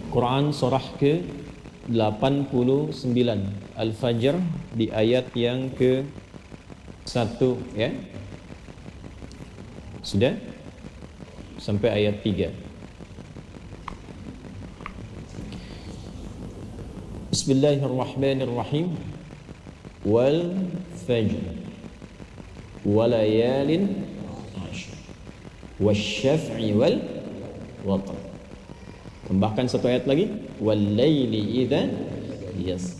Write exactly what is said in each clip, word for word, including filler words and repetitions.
Quran surah ke delapan puluh sembilan Al-Fajr di ayat yang ke satu ya. Sudah sampai ayat tiga. Bismillahirrahmanirrahim. Wal fajr walayalin ashr wasyaf'i wal watr. Tambahkan satu ayat lagi, wal laili idza yas.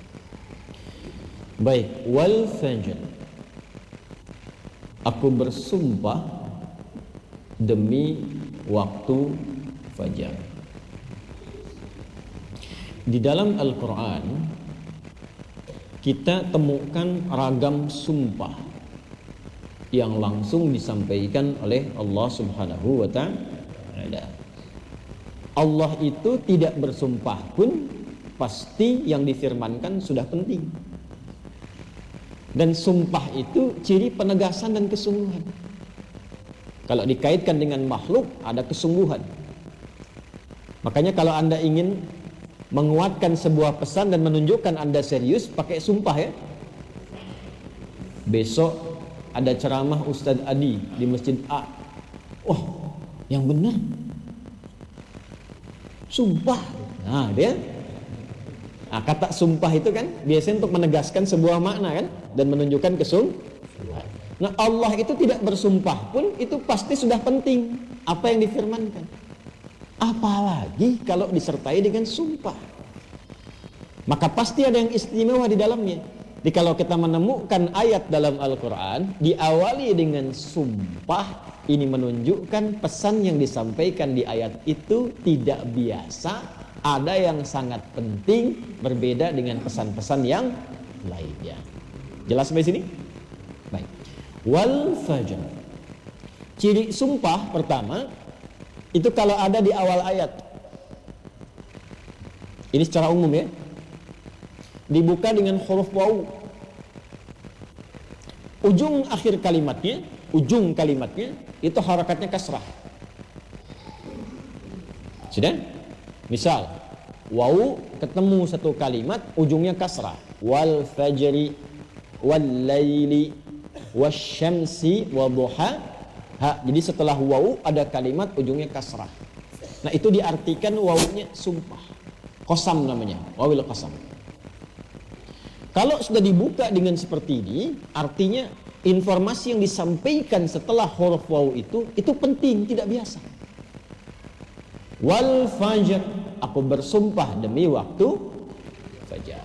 Baik, wal fajr, aku bersumpah demi waktu fajar. Di dalam Al-Quran kita temukan ragam sumpah yang langsung disampaikan oleh Allah Subhanahu wa ta'ala. Allah itu tidak bersumpah pun pasti yang difirmankan sudah penting. Dan sumpah itu ciri penegasan dan kesungguhan. Kalau dikaitkan dengan makhluk ada kesungguhan. Makanya kalau Anda ingin menguatkan sebuah pesan dan menunjukkan Anda serius, pakai sumpah ya. Besok ada ceramah Ustadz Adi di Masjid A. Oh, yang benar sumpah. Nah dia nah, kata sumpah itu kan biasanya untuk menegaskan sebuah makna kan, dan menunjukkan kesungguhan. Nah Allah itu tidak bersumpah pun itu pasti sudah penting apa yang difirmankan, apalagi kalau disertai dengan sumpah, maka pasti ada yang istimewa di dalamnya. Jadi kalau kita menemukan ayat dalam Al-Quran diawali dengan sumpah, ini menunjukkan pesan yang disampaikan di ayat itu tidak biasa, ada yang sangat penting, berbeda dengan pesan-pesan yang lainnya. Jelas sampai sini? Baik. Wal fajr, ciri sumpah pertama itu kalau ada di awal ayat. Ini secara umum ya. Dibuka dengan huruf waw. Ujung akhir kalimatnya, ujung kalimatnya itu harakatnya kasrah. Sudah? Misal, waw ketemu satu kalimat ujungnya kasrah. Wal fajri wal laili wasyamsi wadhuha. Ha, jadi setelah waw ada kalimat ujungnya kasrah. Nah, itu diartikan wawnya sumpah. Qasam namanya, wawil qasam. Kalau sudah dibuka dengan seperti ini, artinya informasi yang disampaikan setelah huruf waw itu itu penting, tidak biasa. Wal fajr, aku bersumpah demi waktu fajar.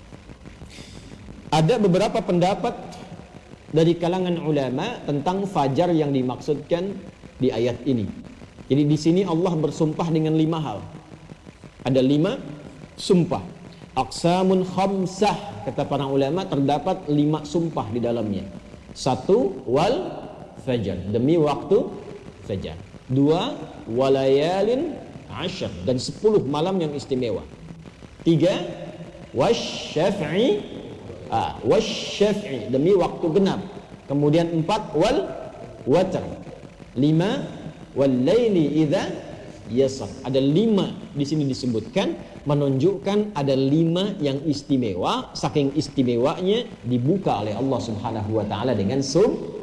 Ada beberapa pendapat dari kalangan ulama tentang fajar yang dimaksudkan di ayat ini. Jadi di sini Allah bersumpah dengan lima hal. Ada lima sumpah. Aqsamun khamsah, kata para ulama, terdapat lima sumpah di dalamnya. Satu, wal fajar, demi waktu fajar. Dua, walayalin ashr, dan sepuluh malam yang istimewa. Tiga, wasyaf'i, ah, wasyaf'i, demi waktu genap. Kemudian empat, wal watr. Lima, wal laili idza yasr. Ada lima di sini disebutkan, menunjukkan ada lima yang istimewa. Saking istimewanya dibuka oleh Allah Subhanahu wa ta'ala dengan sum